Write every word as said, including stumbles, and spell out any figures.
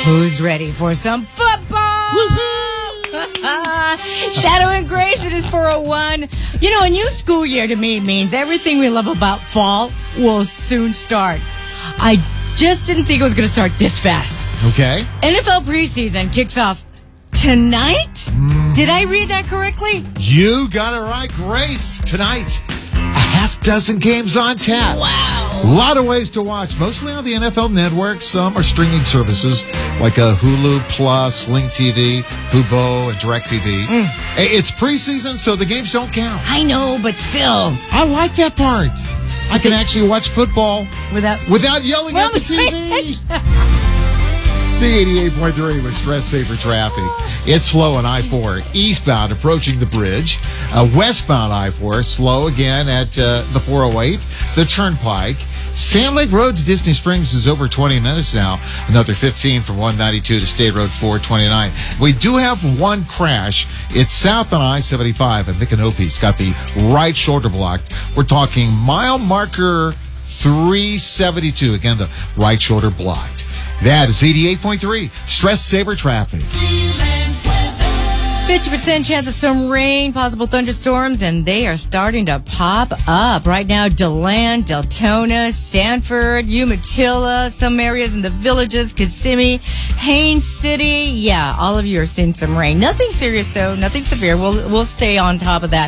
Who's ready for some football? Shadow and Grace, it is four oh one. You know, a new school year to me means everything we love about fall will soon start. I just didn't think it was going to start this fast. Okay. N F L preseason kicks off tonight? Mm. Did I read that correctly? You got it right, Grace. Tonight, a half dozen games on tap. Wow. A lot of ways to watch, mostly on the N F L Network. Some are streaming services like a Hulu Plus, Sling T V, Fubo, and DirecTV. Mm. It's preseason, so the games don't count. I know, but still. I like that part. I can actually watch football without without yelling well, at the T V. C eighty-eight point three with Stress Saver Traffic. It's slow on I four eastbound approaching the bridge. Uh, westbound I four slow again at uh, the four oh eight, the Turnpike. Sand Lake Road to Disney Springs is over twenty minutes now. Another fifteen from one ninety-two to State Road four twenty-nine. We do have one crash. It's south on I seventy-five at Micanopy's. Got the right shoulder blocked. We're talking mile marker three seventy-two. Again, the right shoulder blocked. That is eighty-eight point three. Stress Saver Traffic. fifty percent chance of some rain, possible thunderstorms, and they are starting to pop up. Right now, DeLand, Deltona, Sanford, Umatilla, some areas in the villages, Kissimmee, Haines City. Yeah, all of you are seeing some rain. Nothing serious, though. Nothing severe. We'll, we'll stay on top of that.